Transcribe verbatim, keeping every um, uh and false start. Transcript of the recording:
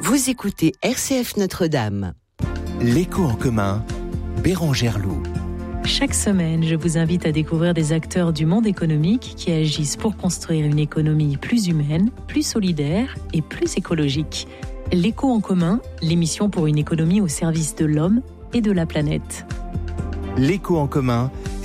Vous écoutez R C F Notre-Dame. L'écho en commun, Bérangère Loup. Chaque semaine, je vous invite à découvrir des acteurs du monde économique qui agissent pour construire une économie plus humaine, plus solidaire et plus écologique. L'écho en commun, l'émission pour une économie au service de l'homme et de la planète. L'écho en commun,